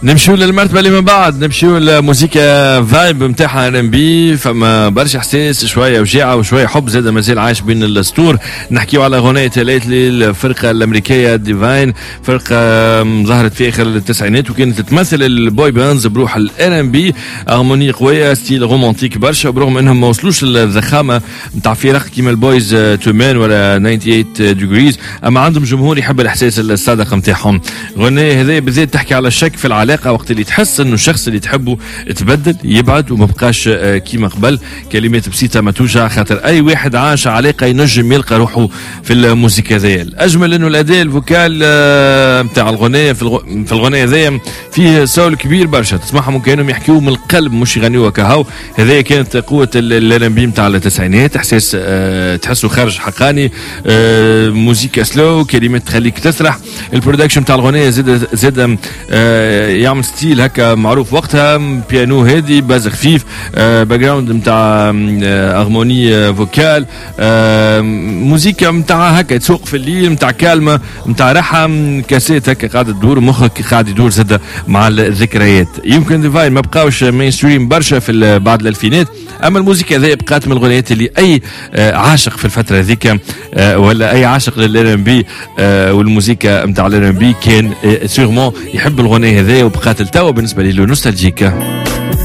نمشيو للمرتبه اللي من بعد، نمشيو لموسيقى فايب نتاعها ار ام بي، فما برشا احساس، شويه وجاعه وشويه حب زاد مازال عايش بين السطور. نحكيو على اغنيه ليتلي الفرقه الامريكيه ديفاين، فرقه ظهرت في اخر التسعينات وكانت تمثل البوي باندز بروح الار ام بي، هارموني قويه، ستيل رومانتيك برشا، برغم انهم ما وصلوش للضخامه نتاع فرق كيما البويز تو مان ولا 98 ديجريز، اما عندهم جمهور يحب الاحساس الصادق نتاعهم. الاغنيه هذه بالذات تحكي على الشك في العلاقه وقت اللي تحس انه الشخص اللي تحبه تبدل يبعد وما بقاش كيما قبل. كلمات بسيطه ما توجع، خاطر اي واحد عاش علاقه ينجم يلقى روحه في الموسيقى هذيا. الاجمل انه الاداء الفوكال نتاع الغنيه في الغنيه هذيا فيه سول كبير برشا، تسمعهم كانهم يحكيوا من القلب مش يغنيوا كهو. هذه كانت قوه الار ام بي نتاع التسعينات، احساس تحسه خارج حقاني، موسيقى سلو، كلمات تخليك تسرح. البرودكشن نتاع الغنيه زاد يعمل ستيل هكا معروف وقتها، بيانو هادي، باز خفيف، باك جراوند نتاع هارموني فوكال، موسيقى نتاع هكا تسوق في الليل، نتاع كالمه، نتاع راحه، كاسيت هكا قاعده تدور، مخك قاعد يدور زاد مع الذكريات. يمكن ديفاين ما بقاوش مين ستريم برشا في بعد الالفينات، اما الموسيقى هذه بقات من الغنيات اللي اي عاشق في الفتره هذيك ولا اي عاشق للار ام بي والموسيقى نتاع الار ام بي كان سيغمون يحب الغنيه هذه، وبقات التوا بالنسبه له نوستالجيكا.